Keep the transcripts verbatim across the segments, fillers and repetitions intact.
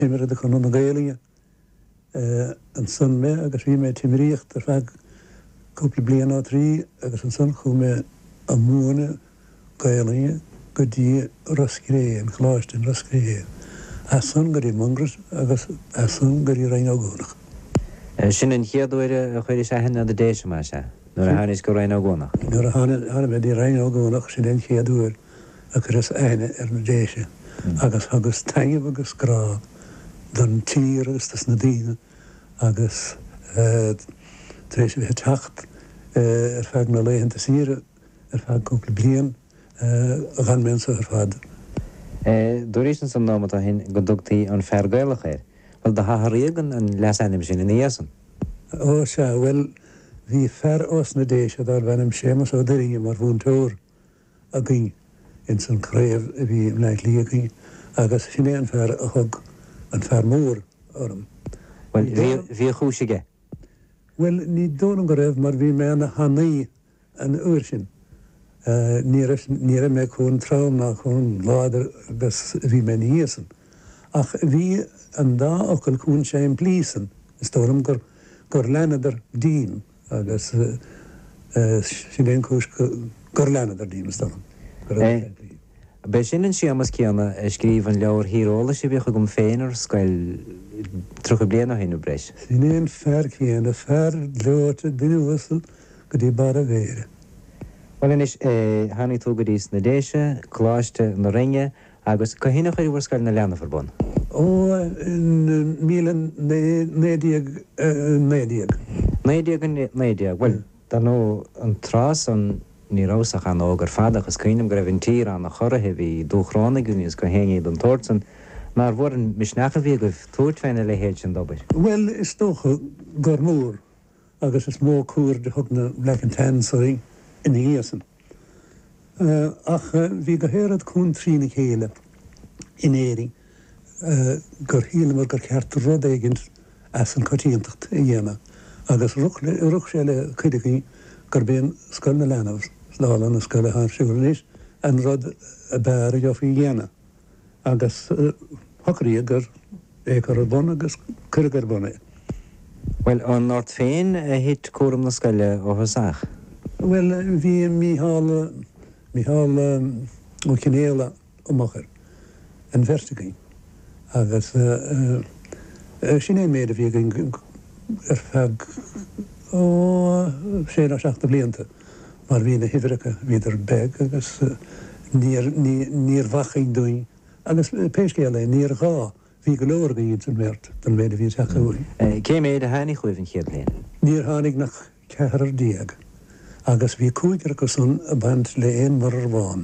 Imar de chun na Gaeilge an son me agus bhí mé timíocht ar feadh cúpla bliana á trí agus an son chu mé a múna Gaeilge go dtí Roscré an chláiste Roscré. A son gur í mongras agus a son gur í Rain Ógónach. Sin an chiaadúire a chuir sé hena a déise mar se, nuair a tháinig go Rain Ógónach. Nuair a tháinig mé dí Rain Ógónach sin an chiaadúir a chur is aine ar na déise. Agus agus taimh agus grá don tír agus tas na daoine agus tréis bhí teacht ar feadh na léhananta síre ar feadh cúpla blian a gan mensa ar fad. Dúiréis san nómata hin go dugtaí an fear Gaelach éir. Wel da ha régan an lesanim sin in éasan. O se, wel, hí fer os na déise dar bhenim sémas ó dyringi mar bhún tór a gyn in san créf a bhí mnaid lí a gyn agus sinné an fer a chug an fer mór orm. Wel, hí chúsige? Wel, ní dónam go raibh mar bhí me na hanaí an uair sin. Níra me chun trám na chun láidir agus bhí me níasan. Ach bhí an dá ocail cún sé an blísan, is tóram gur gur lenadar dín agus sin éon cúis gur lenadar dín is tóram. Be sin an siamas cianna scríb an leabhar híróla sé bhíocha gom féinar scoil trocha bliana hinú breis. Sin éon fer cianna, fer leote duine go dtí bar a bhéire. Well, inis hánig tú go dtí na déise, chláiste na ringe, agus go hinach chuir bhar scoil na leanna forbun. O, in mílan nédiag nédiag. Nédiag an nédiag. Well, da nó an trás an ní rásach an águr fad agus cínim go raibh an tír an na chorathe bhí dúchránig únius go héiad an tórsan, mar bhór an misneacha bhí go túirt féinna le héid sin dobair. Well, is tócha gur mór agus is mó cúr de thug na Black and Tan saí in íasan. Ach bhí go héad cún trína chéile in éirí. Gur híle mar gur ceart rud éigint as an cotíontacht i dhéana. Agus ruch sé le chuidegaí gur bíon scoil na leanamh slála na scoil a siúrníos an rud a bear a gheofaí dhéana. Agus hocarí gur écar bon agus chugur bon. Well, an Nord féin hit cuaram na scoile ó thosaach? Well, bhí míhála míhála ó cinéala ó machar an vertigaí. Agus sin é méad a bhí ar feadh ó sé a seachta blianta mar bhí na hidreacha bhíidir beg agus níor bhachaí dúin agus péiscéala níor gá bhí go leor go iad an mert don méad a bhí teacha bhí. Cé méad a hánig chuibhann chiad léana? Níor hánig nach ceithar díag agus bhí cúigear go sun a bant le éon mar ar bháin.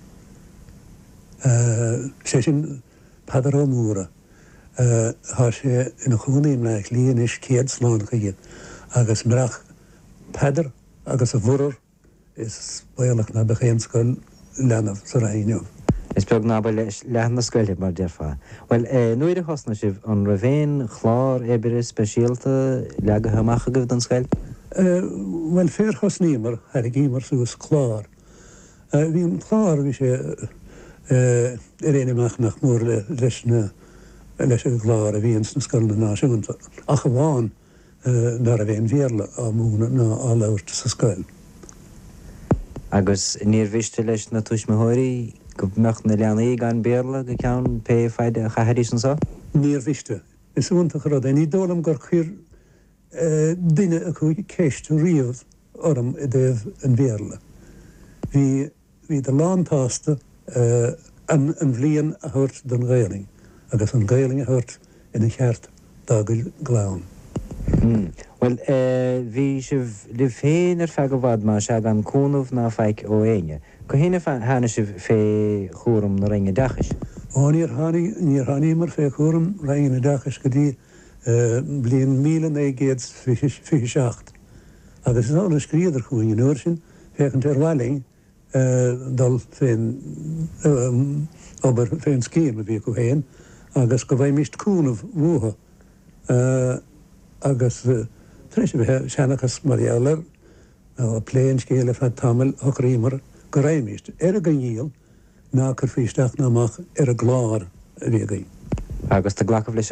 sé sin Padar ó múra. Tá sé ina chúnaí mleich líon is céad sláánach iad. Agus mreach padar agus a bhurar is baileach na bechéan scoil leanamh sa rainneamh. Is beag ná lean na scoile mar dearfá. Well, nuair a chosna sibh an ra bhéin chlár ébre speisialta leaga hameacha go don scoil? Well, fér chosnaí mar harigí mar suas chlár. Bhí an chlár bhí sé er een amach nach mór leis na leis a glár a bhíon na scoil na náisiúnta. Ach a bháin nar a bhéon bhéarla á múna ná á labhairt sa scoil. Agus níor bhiste leis na tuismitheoirí go mecht na leanaí gan béarla go ceann pe feide a chathairí san sa? Níor bhiste. Is úntaach rud é ní dólam gur chuir duine a chuig céistú riamh orm i dtéobh an bhéarla. Bhí hí de lántáasta an bhliain a thuirt don Gaeling, agus an Gaeling a thuirt ina cheart dá go glán. Well, bhí sibh le féin ar feadh go bhfad má se an cúnamh ná feic ó éine. Go héine hána sibh fé chúram na ringe dachas? Ó, níor tháinig mar fé chúram ringe na dachas go dtí bliain míle éigéad fiche seacht. Agus is ála scríadar chuin in uair sin féchant ar bhailing dal féin obair féin scíam a bhí go héin, agus go bhaid mist cúnamh mhuatha. Agus tréis bheith seanachas mar ealar a pléin scéile fe tamil hocarí mar go raimist. Er a gníal ná gur fíisteach náach ar a glár a bhí gaí. agus tá ghlachah leis